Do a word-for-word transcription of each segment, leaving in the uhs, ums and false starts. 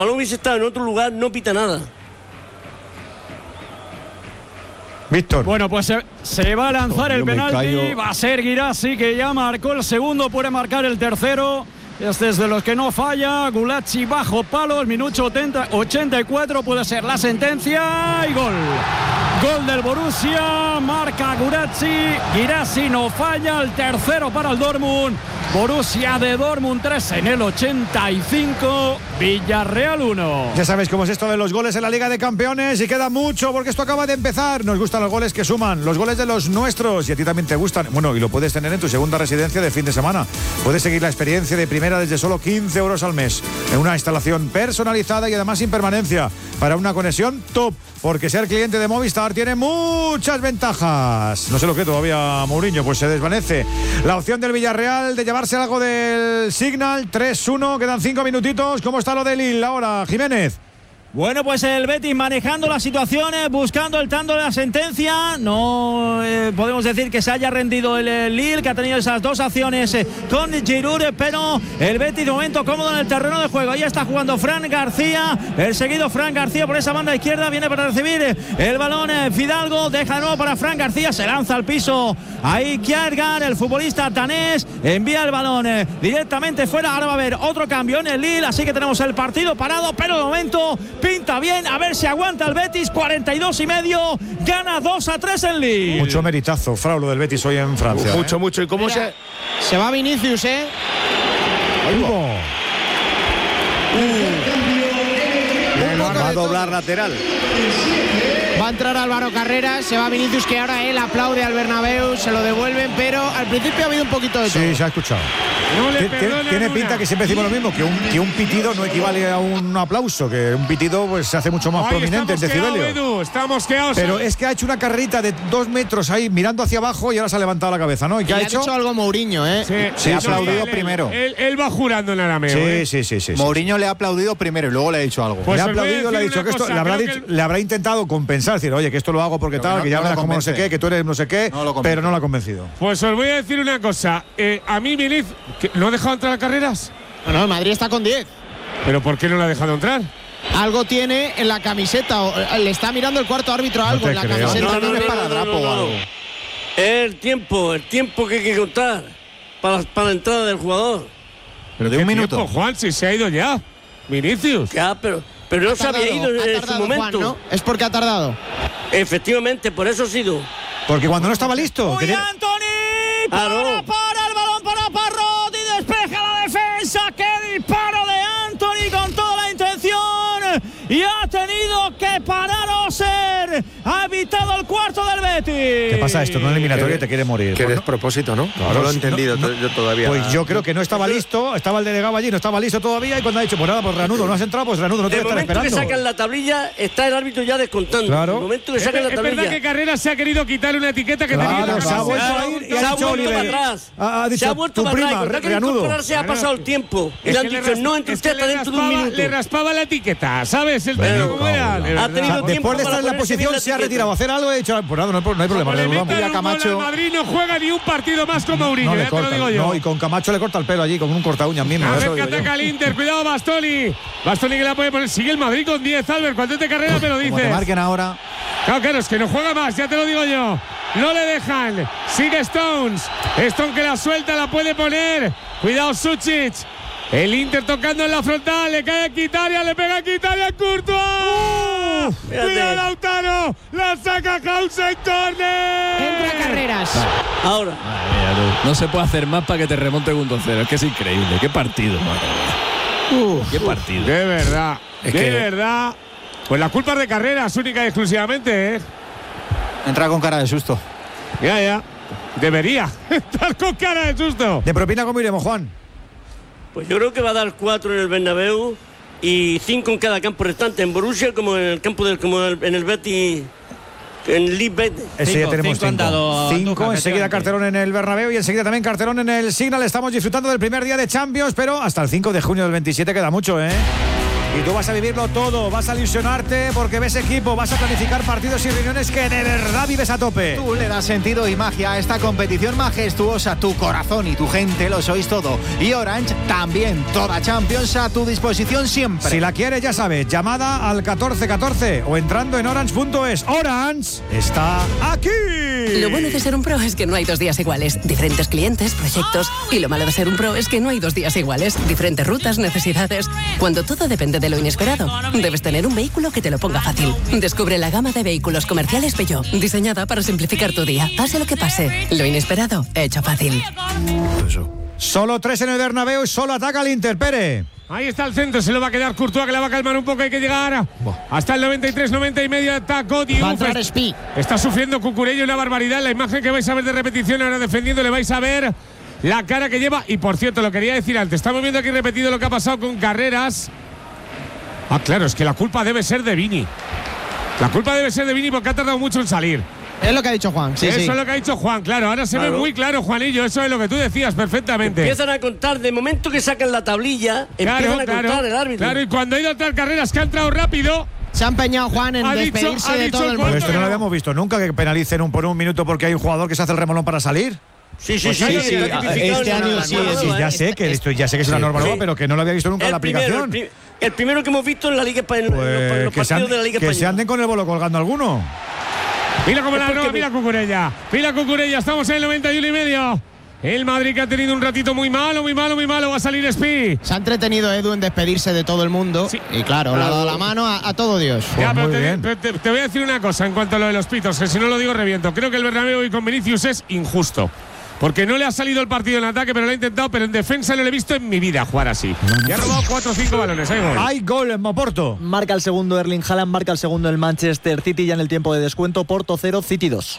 balón hubiese estado en otro lugar, no pita nada. Víctor. Bueno, pues se, se va a lanzar oh, el penalti. Va a ser Guirassi, que ya marcó el segundo, puede marcar el tercero. Este es de los que no falla. Gulacsi bajo palo, el minuto ochenta y cuatro puede ser la sentencia y gol. Gol del Borussia, marca Gulacsi. Guirassi no falla, el tercero para el Dortmund. Borussia de Dortmund tres en el ochenta y cinco, Villarreal uno. Ya sabéis cómo es esto de los goles en la Liga de Campeones y queda mucho porque esto acaba de empezar. Nos gustan los goles que suman, los goles de los nuestros, y a ti también te gustan. Bueno, y lo puedes tener en tu segunda residencia de fin de semana. Puedes seguir la experiencia de primera desde solo quince euros al mes, en una instalación personalizada y además sin permanencia, para una conexión top, porque ser cliente de Movistar tiene muchas ventajas. No sé lo que todavía Mourinho, pues se desvanece. La opción del Villarreal de llevarse algo del Signal, tres uno, quedan cinco minutitos. ¿Cómo está lo de Lille ahora, Jiménez? Bueno, pues el Betis manejando las situaciones, buscando el tanto de la sentencia. No eh, podemos decir que se haya rendido el, el Lille, que ha tenido esas dos acciones eh, con Giroud, pero el Betis de momento cómodo en el terreno de juego. Ahí está jugando Fran García, el seguido Fran García por esa banda izquierda, viene para recibir el balón eh, Fidalgo, deja de nuevo para Fran García, se lanza al piso. Ahí Kjærgaard, el futbolista danés, envía el balón eh, directamente fuera. Ahora va a haber otro cambio en el Lille, así que tenemos el partido parado, pero de momento pinta bien, a ver si aguanta el Betis. Cuarenta y dos y medio, gana dos a tres en Lille. Mucho meritazo, Frau, lo del Betis hoy en Francia. Uh, mucho, ¿eh? mucho. ¿Y cómo Mira, se...? Se va Vinicius, ¿eh? Uh. Va a doblar lateral. Va a entrar Álvaro Carreras, se va Vinicius, que ahora él aplaude al Bernabéu, se lo devuelven, pero al principio ha habido un poquito de todo. Sí, se ha escuchado. No le Tiene, tiene pinta que siempre decimos lo mismo, que un, que un pitido no equivale a un aplauso, que un pitido pues se hace mucho más Ay, prominente en decibelio. Edu, estamos quedados. Pero es que ha hecho una carrerita de dos metros ahí mirando hacia abajo y ahora se ha levantado la cabeza, ¿no? ¿Y qué Y ha ha hecho? dicho algo Mourinho, ¿eh? Sí, Sí, no, aplaudido él- primero. Él, él va jurando en arameo. Sí, ¿eh? sí, sí, sí, sí. Mourinho le ha aplaudido primero y luego le ha dicho algo. Pues le ha os voy a aplaudido, le ha decir dicho una que esto cosa, le habrá, creo dicho- que el- le habrá intentado compensar, decir, oye, que esto lo hago porque Pero tal, no- que ya no lo verás como no sé convence. qué, que tú eres no sé qué, No lo convence. pero no lo ha convencido. Pues os voy a decir una cosa. Eh, a mí Milic, ¿no ha dejado entrar a Carreras? No, no, el Madrid está con diez. ¿Pero por qué no lo ha dejado entrar? Algo tiene en la camiseta, o, eh, le está mirando el cuarto árbitro algo te en la creo. camiseta. No, no, es no, para no, Drapo no, o no. algo. El tiempo, el tiempo que hay que contar para, para la entrada del jugador. Pero de un ¿Qué minuto. tiempo, Juan, si se ha ido ya. Vinicius. Ya, pero, pero no Ha se había tardado, ido en, ha en su tardado, momento. Juan, ¿no? Es porque ha tardado. Efectivamente, por eso ha sido. Porque cuando no estaba listo. que ¡Uy, tiene- Antony! ¡Para, Claro. para el balón para Parrot! Y despeja la defensa. ¡Qué disparo de Antony con toda la intención! Y ha tenido que parar Oser. Ha evitado el cuarto del Betis. ¿Qué pasa esto? No es eliminatoria y te quiere morir. Qué Pues no. despropósito, ¿no? Claro, no lo he sí, entendido no, to- yo todavía. Pues yo creo que no estaba listo, estaba el delegado allí, no estaba listo todavía y cuando ha dicho, pues nada, pues reanudo, no has entrado, pues reanudo, no te De voy a estar momento que esperando. sacan la tablilla, está el árbitro ya descontando. Claro. En el momento que Es, sacan la es verdad tablilla. que Carreras se ha querido quitar una etiqueta que tenía en Claro, la se ha cabeza. vuelto a ir y se ha ha dicho vuelto para Oliver. atrás. Ha, ha dicho, se ha vuelto tu para atrás. prima, y cuando ha querido reanudo. incorporarse ha pasado el tiempo. Y Es le han que dicho, ras- no entre es usted que hasta le dentro de un raspaba- minuto. Le raspaba la etiqueta, ¿sabes? El Pero, técnico cómo era. ha De tenido verdad. tiempo Después de para estar en la ponerse bien posición la se ha etiqueta. retirado a hacer algo y ha dicho, pues nada, no hay, no hay problema, Como le reanudamos. metan Y a un Camacho- gol al Madrid no juega ni un partido más con Mourinho, No le ya te lo corta, digo yo. no, y con Camacho le corta el pelo allí, con un corta uñas mismo. A eso ver que digo yo. ataca el Inter, cuidado Bastoni. Bastoni que la puede poner. Sigue el Madrid con diez, Albert. ¿Cuánto te carrera me lo Como te dices? marquen ahora. Claro, claro, es que no juega más, ya te lo digo yo. No le dejan. Sigue Stones. Stone que la suelta, la puede poner. Cuidado Suchic. El Inter tocando en la frontal. Le cae a Quitaria, le pega a Quitaria a Courtois. Cuidado Lautaro. La saca Hausen Corner. Entra Carreras. Ahora. No se puede hacer más para que te remonte un dos cero. Es que es increíble. Qué partido, madre mía. Qué partido. De verdad, Es de que- verdad. Pues la culpa es de Carreras, única y exclusivamente, ¿eh? Entra con cara de susto. Ya, ya. Debería estar con cara de susto. ¿De propina cómo iremos, Juan? Pues yo creo que va a dar cuatro en el Bernabéu y cinco en cada campo restante. En Borussia como en el campo del como en el Betis, en Leeds Betis. Ese ya Cinco, tenemos cinco han cinco. dado a Cinco, Andújar, enseguida efectivamente. cartelón en el Bernabéu y enseguida también cartelón en el Signal. Estamos disfrutando del primer día de Champions, pero hasta el cinco de junio del veintisiete queda mucho, ¿eh? Y tú vas a vivirlo todo, vas a ilusionarte porque ves equipo, vas a planificar partidos y reuniones que de verdad vives a tope. Tú le das sentido y magia a esta competición majestuosa. Tu corazón y tu gente lo sois todo. Y Orange también. Toda Champions a tu disposición siempre. Si la quieres, ya sabes, llamada al catorce catorce o entrando en orange punto es. Orange está aquí. Lo bueno de ser un pro es que no hay dos días iguales. Diferentes clientes, proyectos. Y lo malo de ser un pro es que no hay dos días iguales. Diferentes rutas, necesidades. Cuando todo depende de lo inesperado, debes tener un vehículo que te lo ponga fácil. Descubre la gama de vehículos comerciales Peugeot, diseñada para simplificar tu día. Pase lo que pase, lo inesperado, hecho fácil. Solo tres en el Bernabéu y solo ataca el Inter, Pere. Ahí está el centro, se lo va a quedar Courtois, que la va a calmar un poco, hay que llegar hasta el noventa y tres, noventa y medio, atacó Diouf. Va a entrar Spi. Está sufriendo Cucurella una barbaridad, la imagen que vais a ver de repetición ahora defendiendo, le vais a ver la cara que lleva. Y por cierto, lo quería decir antes, estamos viendo aquí repetido lo que ha pasado con Carreras. Ah, claro, es que la culpa debe ser de Vini. La culpa debe ser de Vini porque ha tardado mucho en salir. Es lo que ha dicho Juan. Sí, eso sí. es lo que ha dicho Juan, claro. Ahora se Claro. ve muy claro, Juanillo. Eso es lo que tú decías perfectamente. Empiezan a contar, de momento que sacan la tablilla, Claro, empiezan a claro, contar el árbitro. claro, y cuando ha ido a entrar Carreras, que ha entrado rápido. Se ha empeñado Juan en Ha dicho- despedirse ha de dicho todo el el mundo. Pero esto no lo no. habíamos visto nunca, que penalicen un por un minuto porque hay un jugador que se hace el remolón para salir. Sí, sí, Pues sí. sí, está sí, tipificado este en la- año la sí, norma sí, nueva, Ya ¿eh? sé que esto ya sé que es una norma nueva, Sí. pero que no lo había visto nunca en la El primero, aplicación. el, pri- el primero que hemos visto en la Liga Española, Pues en los que, se, partidos an- de la Liga que se Española. anden con el bolo colgando alguno. Mira cómo Es la porque roba, me- mira Cucurella. Mira Cucurella, estamos en el noventa y uno y medio. El Madrid que ha tenido un ratito muy malo, muy malo, muy malo. Va a salir Spi. Se ha entretenido Edu en despedirse de todo el mundo. Sí. Y claro, le ha dado la mano a, a todo Dios. Pues Ya, pero muy te, bien. pero te- te voy a decir una cosa en cuanto a lo de los pitos, que si no lo digo reviento. Creo que el Bernabéu hoy con Vinicius es injusto. Porque no le ha salido el partido en ataque, pero lo ha intentado, pero en defensa no lo he visto en mi vida jugar así. Y ha robado cuatro o cinco balones. Hay gol. Hay gol en Moporto. Marca el segundo Erling Haaland, marca el segundo el Manchester City ya en el tiempo de descuento. Porto cero, City dos.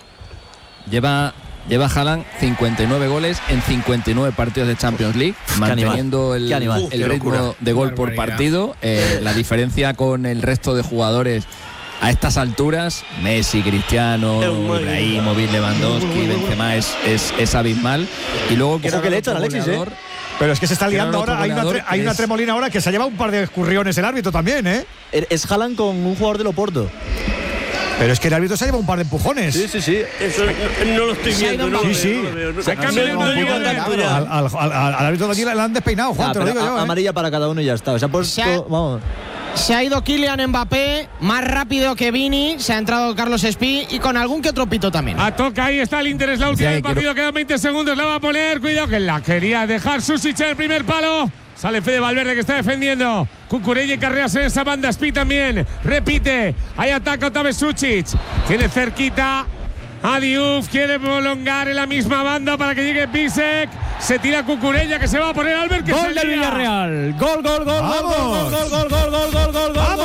Lleva, lleva Haaland cincuenta y nueve goles en cincuenta y nueve partidos de Champions League, manteniendo animal, qué animal. el, Uf, el qué ritmo locura. de gol por partido. Eh, la diferencia con el resto de jugadores a estas alturas, Messi, Cristiano, Es muy Ibrahimovic, Lewandowski, Benzema, es, es, es abismal. Y luego Creo que le echan a Alexis, ¿eh? Pero es que se está Pero liando el otro ahora. Hay una, goleador tre- hay que una es- tremolina ahora que se ha llevado un par de escurriones el árbitro también, ¿eh? Es Haaland con un jugador del Oporto. Pero es que el árbitro se ha llevado un par de empujones. Sí, sí, sí. Eso no, no lo estoy Se ha viendo. ido No lo Sí, veo, sí. no lo veo, no- Se cambia el no- no Madrid, digo ¿vale? tanto ya. Al, al, al- al árbitro de allí le han despeinado, Juan, Ah, te lo pero digo a- yo. ¿eh? amarilla para cada uno y ya está. Se ha puesto. Se ha- Vamos. Se ha ido Kylian Mbappé, más rápido que Vini. Se ha entrado Carlos Spi y con algún que otro pito también. A toca, ahí está el Inter, es la última Sí, del quiero- partido, quedan veinte segundos, la va a poner, cuidado que la quería dejar Susic en el primer palo. Sale Fede Valverde que está defendiendo. Cucurella y Carreras en esa banda, Spi también. Repite, ahí ataca otra vez Susic. Tiene cerquita a Diouf, quiere prolongar en la misma banda para que llegue Bisek. Se tira Cucurella que se va a poner Albert. Que Gol se del lía. Villarreal. Gol, gol, gol, gol, ¡Vamos! gol, gol, gol, gol, gol, gol, gol, ¡Vamos!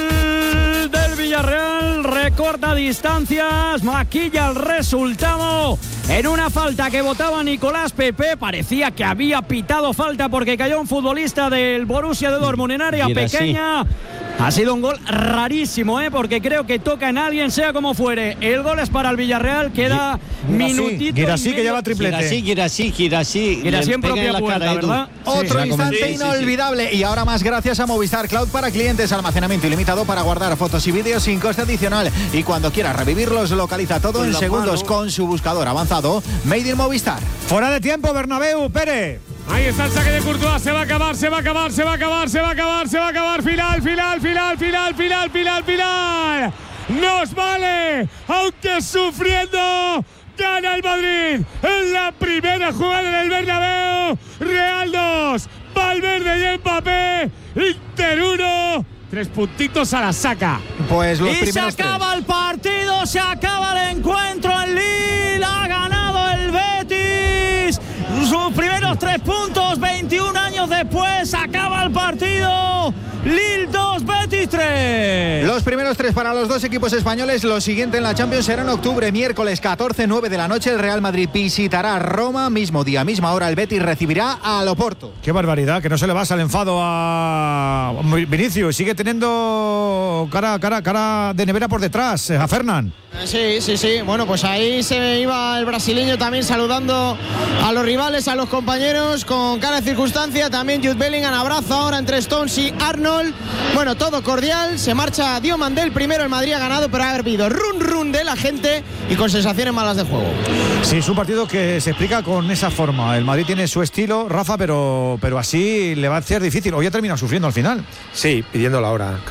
gol del Villarreal. Recorta distancias, maquilla el resultado. En una falta que votaba Nicolás Pepe, parecía que había pitado falta porque cayó un futbolista del Borussia de Dortmund en área Y era así. pequeña. Ha sido un gol rarísimo, ¿eh? Porque creo que toca en alguien, sea como fuere. El gol es para el Villarreal, queda minutito. Guirasí y que lleva medio. triplete. Girasí, Girasí. Girasí en propia puerta, ¿verdad? Otro Sí, instante sí, sí, sí. inolvidable y ahora más gracias a Movistar Cloud para clientes, almacenamiento ilimitado para guardar fotos y vídeos sin coste adicional y cuando quieras revivirlos localiza todo Con en la segundos mano. con su buscador avanzado Made in Movistar. Fuera de tiempo, Bernabéu, Pere. Ahí está el saque de Courtois, se va a acabar, se va a acabar, se va a acabar, se va a acabar, se va a acabar, final, final, final, final, final, final, final. Nos vale, aunque sufriendo, gana el Madrid en la primera jugada del Bernabéu. Real dos, Valverde y Mbappé, Inter uno, tres puntitos a la saca. Pues los Y se primeros tres. acaba el partido, se acaba el encuentro en Lille, ha ganado el Betis. Sus primeros tres puntos, veintiún años después, acaba el partido. Lille dos, Betis Madrid tres. Los primeros tres para los dos equipos españoles. Lo siguiente en la Champions será en octubre, miércoles catorce, nueve de la noche. El Real Madrid visitará Roma, mismo día, misma hora. El Betis recibirá al Oporto. Qué barbaridad, que no se le basa el enfado a Vinicius. Sigue teniendo cara, cara, cara de nevera por detrás, a Fernán. Sí, sí, sí. Bueno, pues ahí se iba el brasileño también saludando a los rivales, a los compañeros, con cara de circunstancia. También Jude Bellingham, abrazo ahora entre Stones y Arnold. Bueno, todo cordial. Se marcha Diomandel primero. El Madrid ha ganado, pero ha habido run run de la gente y con sensaciones malas de juego. Sí, es un partido que se explica con esa forma. El Madrid tiene su estilo, Rafa, pero, pero así le va a ser difícil. Hoy ha terminado sufriendo al final. Sí, pidiendo la hora.